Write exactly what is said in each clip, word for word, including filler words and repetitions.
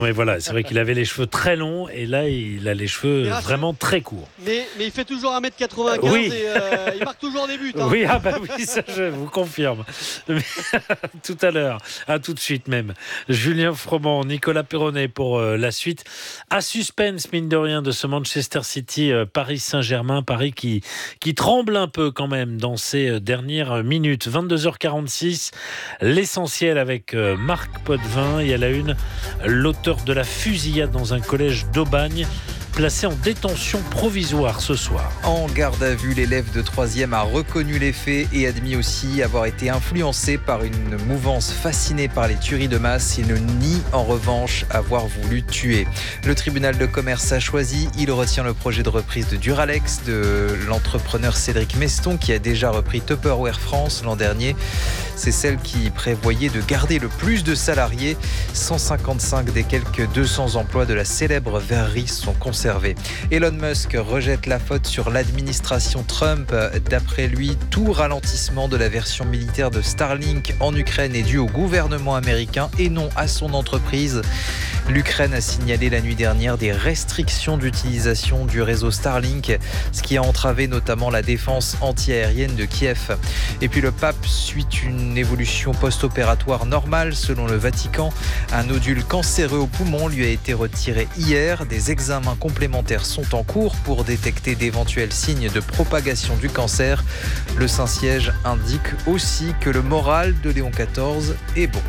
Mais voilà, c'est vrai qu'il avait les cheveux très longs et là, il a les cheveux vraiment très courts. Mais, mais il fait toujours un mètre quatre-vingt-quinze euh, oui. et euh, il marque toujours des buts. Hein. Oui, ah bah oui, ça je vous confirme. Mais, tout à l'heure, à tout de suite même. Julien Froment, Nicolas Perronnet pour euh, la suite. À suspense, mine de rien, de ce Manchester City, euh, Paris Saint-Germain. Paris qui, qui tremble un peu quand même dans ces euh, dernières minutes. vingt-deux heures quarante-six, l'essentiel avec euh, Marc Potvin. Et à la une, l'auteur de la fusillade dans un collège d'Aubagne, placé en détention provisoire ce soir. En garde à vue, l'élève de troisième a reconnu les faits et admis aussi avoir été influencé par une mouvance fascinée par les tueries de masse. Il ne nie en revanche avoir voulu tuer. Le tribunal de commerce a choisi. Il retient le projet de reprise de Duralex de l'entrepreneur Cédric Meston qui a déjà repris Tupperware France l'an dernier. C'est celle qui prévoyait de garder le plus de salariés. cent cinquante-cinq des quelques deux cents emplois de la célèbre verrerie sont conservés. Elon Musk rejette la faute sur l'administration Trump. D'après lui, tout ralentissement de la version militaire de Starlink en Ukraine est dû au gouvernement américain et non à son entreprise. L'Ukraine a signalé la nuit dernière des restrictions d'utilisation du réseau Starlink, ce qui a entravé notamment la défense anti-aérienne de Kiev. Et puis le pape suit une évolution post-opératoire normale selon le Vatican. Un nodule cancéreux au poumon lui a été retiré hier. Des examens complémentaires sont en cours pour détecter d'éventuels signes de propagation du cancer. Le Saint-Siège indique aussi que le moral de Léon quatorze est bon.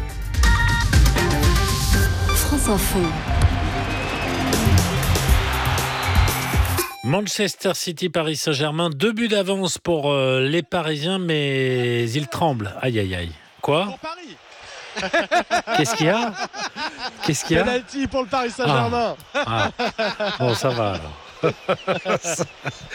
France Info. Manchester City, Paris Saint-Germain, deux buts d'avance pour euh, les Parisiens, mais ils tremblent. Aïe, aïe, aïe. Quoi ? Pour Paris. Qu'est-ce qu'il y a ? Qu'est-ce qu'il y a ? Penalty pour le Paris Saint-Germain. Ah. Ah. Bon, ça va alors. ça,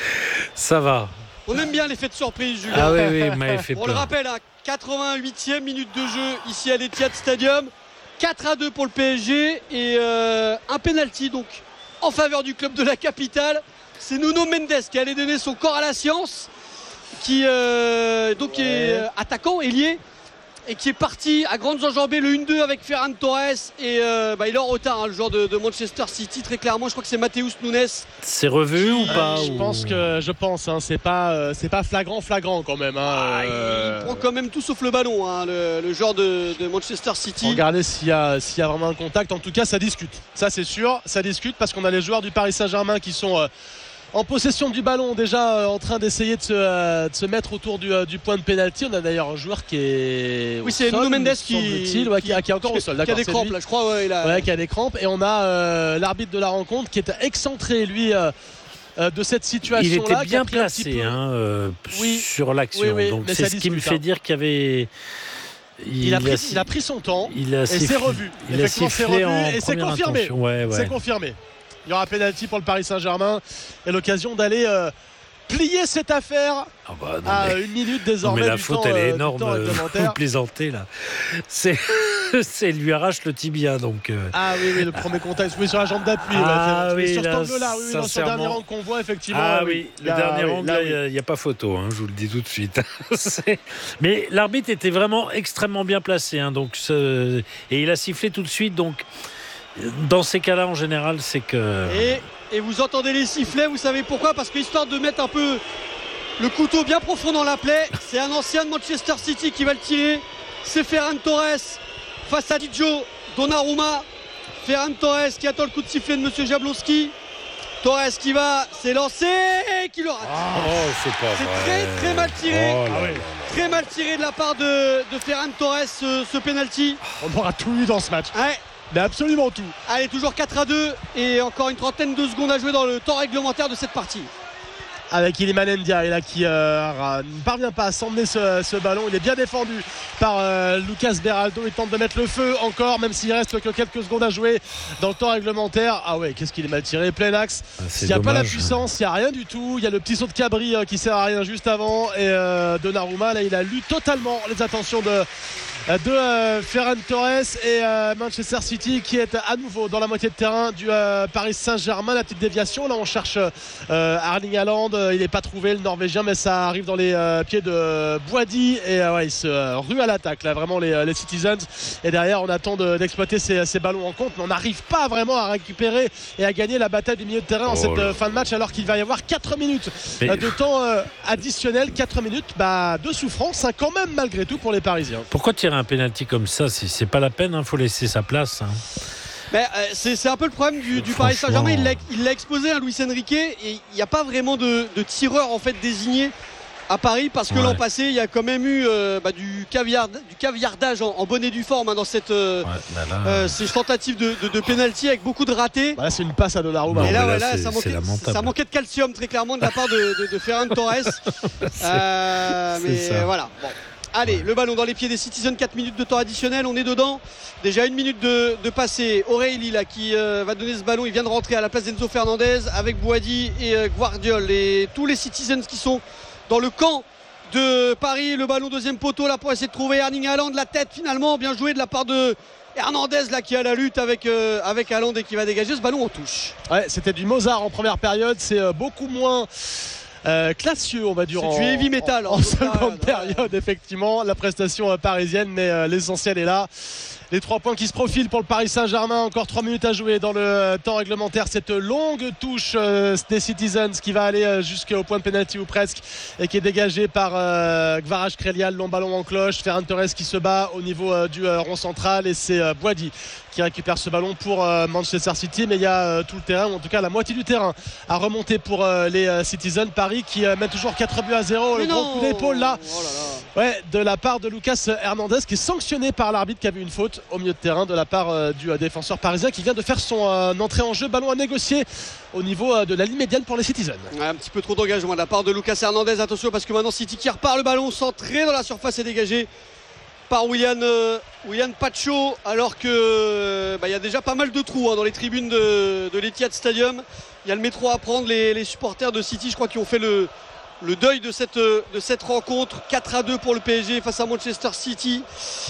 ça va. On aime bien l'effet de surprise, Julien. Ah oui, oui, vous m'avez fait On peur. le rappelle, à quatre-vingt-huitième minute de jeu ici à l'Etihad Stadium. quatre à deux pour le P S G et euh, un penalty donc en faveur du club de la capitale. C'est Nuno Mendes qui allait donner son corps à la science, qui euh, donc ouais. est euh, attaquant, ailier, et qui est parti à grandes enjambées le un deux avec Ferran Torres et euh, bah, il est en retard, hein, le joueur de, de Manchester City, très clairement. Je crois que c'est Matheus Nunes. C'est revu qui... ou pas Je ou... pense que je pense hein, c'est pas euh, c'est pas flagrant flagrant quand même. Hein, ah, euh... Il prend quand même tout sauf le ballon, hein, le, le joueur de, de Manchester City. Regardez s'il y a s'il y a vraiment un contact. En tout cas, ça discute. Ça c'est sûr, ça discute parce qu'on a les joueurs du Paris Saint-Germain qui sont euh, en possession du ballon, déjà euh, en train d'essayer de se, euh, de se mettre autour du, euh, du point de pénalty. On a d'ailleurs un joueur qui est. Oui, c'est Nuno Mendes qui, ouais, qui, qui, qui est encore au sol. Qui a des crampes, là, je crois. Ouais, il a... ouais, qui a des crampes. Et on a euh, l'arbitre de la rencontre qui est excentré, lui. Euh, euh, de cette situation-là. Il était bien placé peu... hein, euh, oui, sur l'action. Oui, oui, donc c'est ce qui me fait hein. dire qu'il y avait. Il, il, a pris, a, il a pris son temps il a sifflé, et c'est revu. Il a sifflé revu en et c'est confirmé. Ouais, ouais. C'est confirmé. Il y aura pénalty pour le Paris Saint-Germain et l'occasion d'aller euh, plier cette affaire oh bah non, à mais... une minute désormais. Non mais la du faute temps, elle est euh, énorme. Vous plaisantez là. C'est, c'est lui arrache le tibia donc. Euh... Ah oui oui le premier contact. Oui sur la jambe d'appui. Ah là, oui sur là, cet angle-là. Oui, non, sur le dernier angle qu'on voit effectivement. Ah oui, oui. le là, dernier oui, angle il n'y oui. a, a pas photo. Hein, je vous le dis tout de suite. Mais l'arbitre était vraiment extrêmement bien placé. Hein, donc ce... et il a sifflé tout de suite donc. Dans ces cas-là, en général, c'est que... Et, et vous entendez les sifflets, vous savez pourquoi ? Parce qu'histoire de mettre un peu le couteau bien profond dans la plaie, c'est un ancien de Manchester City qui va le tirer. C'est Ferran Torres face à Sergio Donnarumma. Ferran Torres qui attend le coup de sifflet de M. Jablonski. Torres qui va s'élancer et qui le rate. Oh, c'est pas c'est vrai. très très mal tiré. Oh là là. Très mal tiré de la part de, de Ferran Torres ce, ce penalty. On aura tout eu dans ce match. Ouais. Mais absolument tout. Allez, toujours quatre à deux et encore une trentaine de secondes à jouer dans le temps réglementaire de cette partie. Avec Iliman Ndiaye là, qui euh, ne parvient pas à s'emmener ce, ce ballon. Il est bien défendu par euh, Lucas Beraldo. Il tente de mettre le feu encore, même s'il reste que quelques secondes à jouer dans le temps réglementaire. Ah ouais, qu'est-ce qu'il est mal tiré, plein axe. Ah, il n'y a dommage. Pas la puissance, il n'y a rien du tout. Il y a le petit saut de Cabri euh, qui sert à rien juste avant. Et euh, Donnarumma, là, il a lu totalement les attentions de de euh, Ferran Torres et euh, Manchester City qui est à nouveau dans la moitié de terrain du euh, Paris Saint-Germain. La petite déviation, là on cherche euh, Erling Haaland, il n'est pas trouvé le Norvégien, mais ça arrive dans les euh, pieds de Boady et euh, ouais, il se euh, rue à l'attaque là vraiment les, les Citizens, et derrière on attend de, d'exploiter ces, ces ballons en compte, mais on n'arrive pas vraiment à récupérer et à gagner la bataille du milieu de terrain oh en cette euh, fin de match, alors qu'il va y avoir quatre minutes mais... de temps euh, additionnel, quatre minutes bah, de souffrance hein, quand même malgré tout pour les Parisiens. Pourquoi tirer un pénalty comme ça, c'est, c'est pas la peine, il hein, faut laisser sa place. Hein. Mais, euh, c'est, c'est un peu le problème du, du Paris Saint-Germain. Il l'a, il l'a exposé à Luis Enrique et il n'y a pas vraiment de, de tireur en fait désigné à Paris, parce que ouais. l'an passé il y a quand même eu euh, bah, du, caviard, du caviardage en, en bonne et due forme hein, dans cette euh, ouais, bah là, euh, ces tentatives de, de, de pénalty avec beaucoup de ratés. Bah là c'est une passe à Donnarumma. Et là, là, là ça, manquait, ça manquait de calcium très clairement de la part de, de, de Ferran Torres. euh, mais ça. Voilà. Bon. Allez, le ballon dans les pieds des Citizens, quatre minutes de temps additionnel, on est dedans. Déjà une minute de, de passé. Aurélie là qui euh, va donner ce ballon, il vient de rentrer à la place d'Enzo Fernandez avec Boady et euh, Guardiol. Et tous les Citizens qui sont dans le camp de Paris. Le ballon deuxième poteau là pour essayer de trouver Erling Haaland, la tête finalement, bien joué de la part de Hernandez là qui a la lutte avec, euh, avec Haaland et qui va dégager ce ballon en touche. Ouais, c'était du Mozart en première période, c'est euh, beaucoup moins... Euh, classieux on va dire c'est en, du heavy metal en, en, en seconde période ouais. Effectivement la prestation euh, parisienne, mais euh, l'essentiel est là. Les trois points qui se profilent pour le Paris Saint-Germain. Encore trois minutes à jouer dans le temps réglementaire. Cette longue touche euh, des Citizens qui va aller euh, jusqu'au point de pénalty ou presque, et qui est dégagée par euh, Kvaratskhelia. Le long ballon en cloche. Ferran Torres qui se bat au niveau euh, du euh, rond central, et c'est euh, Boady qui récupère ce ballon pour euh, Manchester City. Mais il y a euh, tout le terrain, ou en tout cas la moitié du terrain à remonter pour euh, les euh, Citizens. Paris qui euh, met toujours quatre buts à zéro. Mais le non. gros coup d'épaule là, oh là là. Ouais, de la part de Lucas Hernandez, qui est sanctionné par l'arbitre, qui a vu une faute au milieu de terrain de la part euh, du euh, défenseur parisien, qui vient de faire son euh, entrée en jeu. Ballon à négocier au niveau euh, de la ligne médiane pour les Citizens. Ouais, un petit peu trop d'engagement de la part de Lucas Hernandez. Attention, parce que maintenant City qui repart, le ballon centré dans la surface est dégagé par Willian, euh, Willian Pacho, alors que euh, bah, y a déjà pas mal de trous hein, dans les tribunes de, de l'Etihad Stadium. Il y a le métro à prendre. Les, les supporters de City, je crois, qui ont fait le le deuil de cette, de cette rencontre. Quatre à deux pour le P S G face à Manchester City.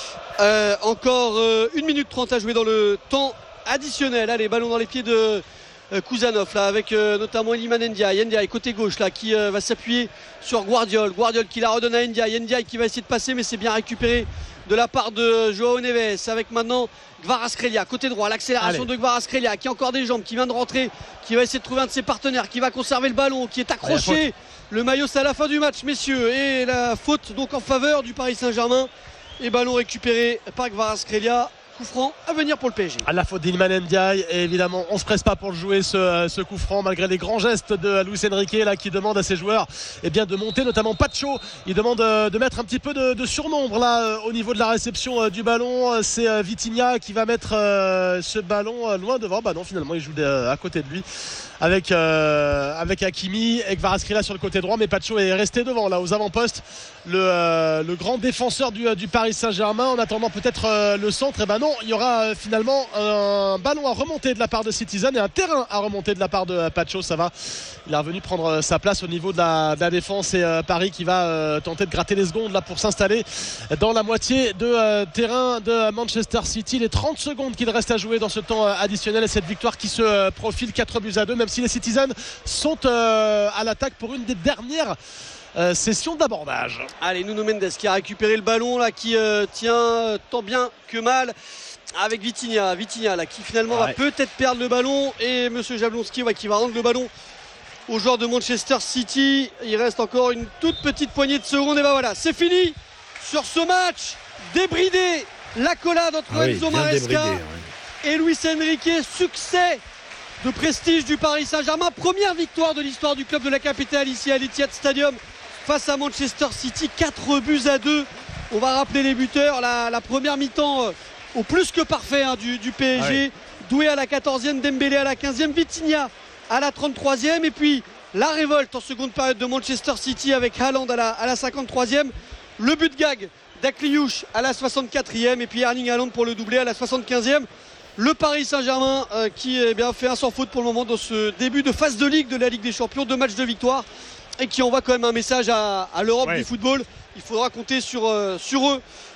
Euh, encore euh, une minute trente à jouer dans le temps additionnel. Allez, ballon dans les pieds de euh, Kuzanov là, avec euh, notamment Iliman Ndiaye. Ndiaye côté gauche là, qui euh, va s'appuyer sur Guardiol. Guardiol qui la redonne à Ndiaye. Ndiaye qui va essayer de passer, mais c'est bien récupéré de la part de Joao Neves, avec maintenant Kvaratskhelia côté droit, l'accélération Allez. de Kvaratskhelia qui a encore des jambes, qui vient de rentrer, qui va essayer de trouver un de ses partenaires, qui va conserver le ballon, qui est accroché. Allez, le maillot, c'est à la fin du match, messieurs, et la faute donc en faveur du Paris Saint-Germain, et ballon récupéré par Kvaratskhelia. Coup franc à venir pour le P S G. À la faute d'Iliman Ndiaye, et évidemment on ne se presse pas pour le jouer ce, ce coup franc, malgré les grands gestes de Luis Enrique là, qui demande à ses joueurs eh bien, de monter, notamment Pacho. Il demande euh, de mettre un petit peu de, de surnombre là euh, au niveau de la réception euh, du ballon. C'est euh, Vitinha qui va mettre euh, ce ballon euh, loin devant. Bah non, finalement il joue de, euh, à côté de lui avec, euh, avec Hakimi et Kvaratskhelia sur le côté droit, mais Pacho est resté devant là aux avant-postes. Le, euh, le grand défenseur du, du Paris Saint-Germain, en attendant peut-être euh, le centre. Et ben non, il y aura euh, finalement un ballon à remonter de la part de Citizen et un terrain à remonter de la part de euh, Pacho. Ça va, il est revenu prendre euh, sa place au niveau de la, de la défense, et euh, Paris qui va euh, tenter de gratter les secondes là pour s'installer dans la moitié de euh, terrain de Manchester City. Les trente secondes qu'il reste à jouer dans ce temps euh, additionnel, et cette victoire qui se euh, profile quatre buts à deux, même si les Citizens sont euh, à l'attaque pour une des dernières Euh, session d'abordage. Allez, Nuno Mendes qui a récupéré le ballon là, qui euh, tient euh, tant bien que mal avec Vitinha. Vitinha là, qui finalement ouais. va peut-être perdre le ballon, et Monsieur Jablonski ouais, qui va rendre le ballon aux joueurs de Manchester City. Il reste encore une toute petite poignée de secondes, et ben voilà, c'est fini sur ce match débridé. L'accolade entre ah oui, Enzo Maresca ouais. et Luis Enrique. Succès de prestige du Paris Saint-Germain. Première victoire de l'histoire du club de la capitale ici à l'Etihad Stadium face à Manchester City. Quatre buts à deux. On va rappeler les buteurs. La, la première mi-temps euh, au plus que parfait hein, du, du P S G. Ouais. Doué à la quatorzième, Dembélé à la quinzième, Vitinha à la trente-troisième. Et puis la révolte en seconde période de Manchester City avec Haaland à la, à la cinquante-troisième. Le but de gag d'Akliouche à la soixante-quatrième. Et puis Erling Haaland pour le doublé à la soixante-quinzième. Le Paris Saint-Germain euh, qui eh bien, fait un sans faute pour le moment dans ce début de phase de Ligue de la Ligue des Champions. Deux matchs de victoire, et qui envoie quand même un message à, à l'Europe ouais. du football. Il faudra compter sur, euh, sur eux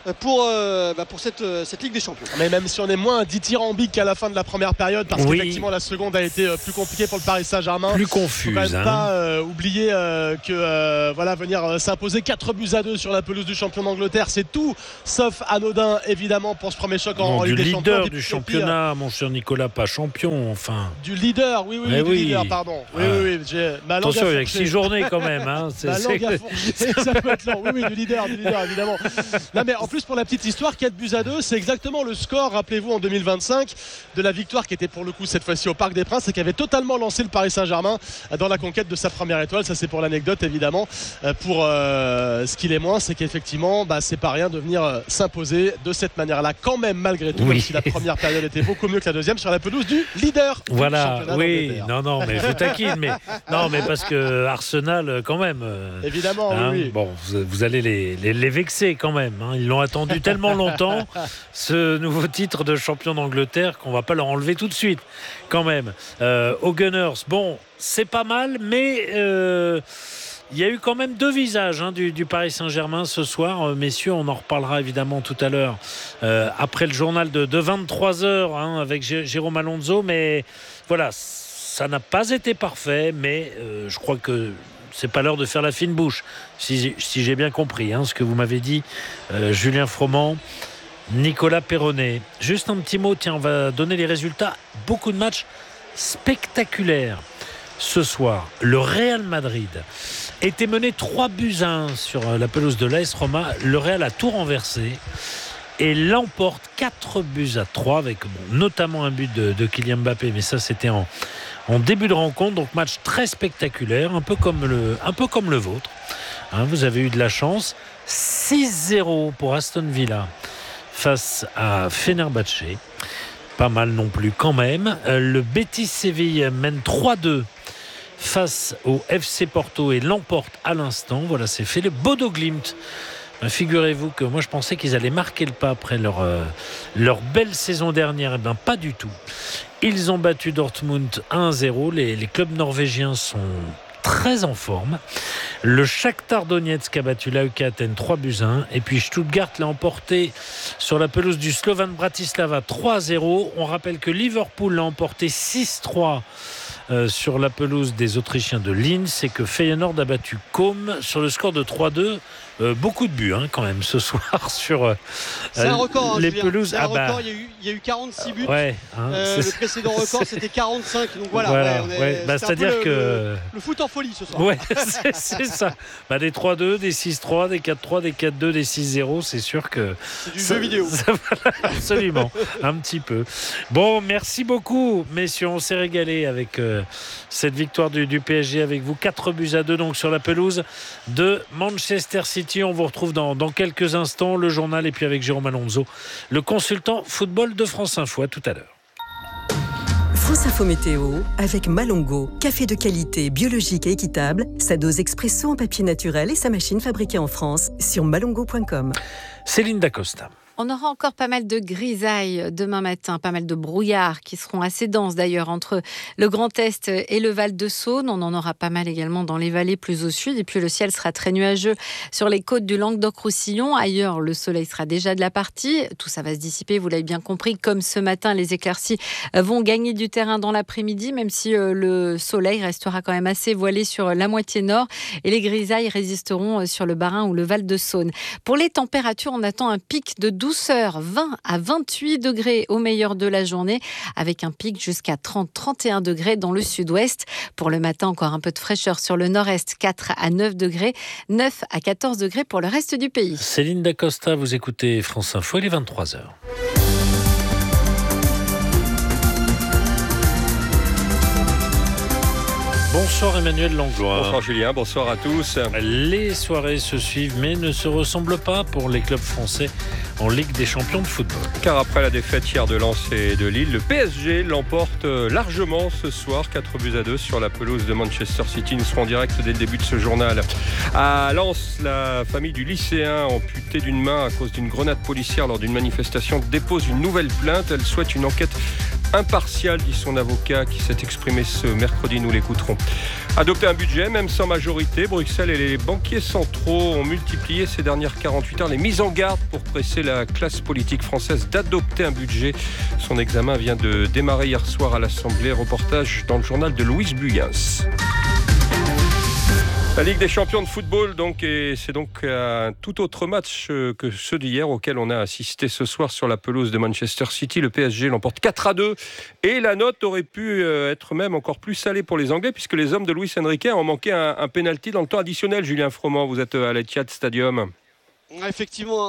pour, euh, bah pour cette, cette Ligue des Champions. Mais même si on est moins dithyrambique qu'à la fin de la première période, parce oui. qu'effectivement la seconde a été plus compliquée pour le Paris Saint-Germain. Plus confuse. Il ne faut quand même hein. pas euh, oublier euh, que euh, voilà, venir euh, s'imposer quatre buts à deux sur la pelouse du champion d'Angleterre, c'est tout sauf anodin évidemment pour ce premier choc en, non, en Ligue du des Champions. leader du championnat, mon cher Nicolas, pas champion, enfin. Du leader, oui, oui, Mais du oui. leader, pardon. Oui, Ah. oui, oui. J'ai ma langue Attention, a il y a que fourché. six journées quand même. Hein. C'est, Ma langue c'est... a fourché, ça peut être long. Oui, oui, du leader, du leader, évidemment. Non, mais en plus, pour la petite histoire, quatre buts à deux, c'est exactement le score, rappelez-vous, en deux mille vingt-cinq, de la victoire qui était pour le coup cette fois-ci au Parc des Princes et qui avait totalement lancé le Paris Saint-Germain dans la conquête de sa première étoile. Ça, c'est pour l'anecdote, évidemment. Pour euh, ce qu'il est moins, c'est qu'effectivement, bah, c'est pas rien de venir euh, s'imposer de cette manière-là, quand même, malgré tout, Oui. même si la première période était beaucoup mieux que la deuxième, sur la pelouse du leader. Voilà, du championnat oui, d'Angleterre. non, non, mais je taquine, mais non, mais parce que Arsenal, quand même. euh, Évidemment, hein, oui, oui. Bon, vous, vous allez les, les, les vexer quand même. Hein. Ils l'ont attendu tellement longtemps, ce nouveau titre de champion d'Angleterre, qu'on va pas leur enlever tout de suite, quand même. Euh, aux Gunners, bon, c'est pas mal, mais. Euh, Il y a eu quand même deux visages hein, du, du Paris Saint-Germain ce soir. Euh, messieurs, on en reparlera évidemment tout à l'heure euh, après le journal de, de vingt-trois heures hein, avec J- Jérôme Alonso. Mais voilà, ça n'a pas été parfait, mais euh, je crois que c'est pas l'heure de faire la fine bouche, si, si j'ai bien compris hein, ce que vous m'avez dit, euh, Julien Froment, Nicolas Perronnet. Juste un petit mot, tiens, on va donner les résultats. Beaucoup de matchs spectaculaires ce soir. Le Real Madrid était mené trois buts à un sur la pelouse de l'A S Roma. Le Real a tout renversé et l'emporte quatre buts à trois avec bon, notamment un but de, de Kylian Mbappé, mais ça c'était en, en début de rencontre. Donc match très spectaculaire, un peu comme le, un peu comme le vôtre. Hein, vous avez eu de la chance. six zéro pour Aston Villa face à Fenerbahçe. Pas mal non plus quand même. Euh, le Betis Séville mène trois deux face au F C Porto et l'emporte à l'instant. Voilà, c'est fait. Le Bodo Glimt, ben, figurez-vous que moi je pensais qu'ils allaient marquer le pas après leur, euh, leur belle saison dernière. Eh bien pas du tout. Ils ont battu Dortmund un zéro. Les, les clubs norvégiens sont très en forme. Le Shakhtar Donetsk a battu l'A E K Athènes trois buts à un. Et puis Stuttgart l'a emporté sur la pelouse du Slovan Bratislava trois zéro. On rappelle que Liverpool l'a emporté six trois Euh, sur la pelouse des Autrichiens de Linz et que Feyenoord a battu Com sur le score de trois deux. Euh, beaucoup de buts hein, quand même ce soir sur euh, c'est un record, les hein, Julien. pelouses. C'est un Ah bah, record, il y a eu, il y a eu quarante-six buts. ouais, hein, Euh, c'est, le précédent record c'était quarante-cinq. Donc voilà, voilà, ouais, on est, ouais. Bah, c'était un peu c'est-à-dire le, que le, le foot en folie ce soir. ouais, c'est, c'est ça. Bah, des trois deux, des six trois, des quatre trois, des quatre deux, des six zéro, c'est sûr que C'est du ça, jeu vidéo. ça, voilà, absolument, un petit peu. Bon, merci beaucoup, messieurs. On s'est régalé avec euh, cette victoire du, du P S G avec vous. quatre buts à deux donc sur la pelouse de Manchester City. On vous retrouve dans, dans quelques instants. Le journal et puis avec Jérôme Alonso, le consultant football de France Info. À tout à l'heure. France Info Météo avec Malongo, café de qualité, biologique et équitable, sa dose expresso en papier naturel et sa machine fabriquée en France sur malongo point com. Céline Dacosta. On aura encore pas mal de grisailles demain matin, pas mal de brouillards qui seront assez denses d'ailleurs entre le Grand Est et le Val de Saône. On en aura pas mal également dans les vallées plus au sud. Et puis le ciel sera très nuageux sur les côtes du Languedoc-Roussillon. Ailleurs, le soleil sera déjà de la partie. Tout ça va se dissiper, vous l'avez bien compris. Comme ce matin, les éclaircies vont gagner du terrain dans l'après-midi, même si le soleil restera quand même assez voilé sur la moitié nord. Et les grisailles résisteront sur le Bas-Rhin ou le Val de Saône. Pour les températures, on attend un pic de douceur, vingt à vingt-huit degrés au meilleur de la journée, avec un pic jusqu'à trente à trente et un degrés dans le sud-ouest. Pour le matin, encore un peu de fraîcheur sur le nord-est, quatre à neuf degrés, neuf à quatorze degrés pour le reste du pays. Céline Dacosta, vous écoutez France Info, il est vingt-trois heures. Bonsoir Emmanuel Langlois. Bonsoir Julien, bonsoir à tous. Les soirées se suivent mais ne se ressemblent pas pour les clubs français en Ligue des champions de football. Car après la défaite hier de Lens et de Lille, le P S G l'emporte largement ce soir, quatre buts à deux sur la pelouse de Manchester City. Nous serons en direct dès le début de ce journal. À Lens, la famille du lycéen amputé d'une main à cause d'une grenade policière lors d'une manifestation dépose une nouvelle plainte. Elle souhaite une enquête impartial, dit son avocat qui s'est exprimé ce mercredi, nous l'écouterons. Adopter un budget, même sans majorité, Bruxelles et les banquiers centraux ont multiplié ces dernières quarante-huit heures les mises en garde pour presser la classe politique française d'adopter un budget. Son examen vient de démarrer hier soir à l'Assemblée. Reportage dans le journal de Louise Buyens. La Ligue des champions de football, donc, et c'est donc un tout autre match que ceux d'hier auquel on a assisté ce soir sur la pelouse de Manchester City. Le P S G l'emporte quatre à deux et la note aurait pu être même encore plus salée pour les Anglais puisque les hommes de Luis Enrique ont manqué un, un penalty dans le temps additionnel. Julien Froment, vous êtes à l'Etihad Stadium. Effectivement,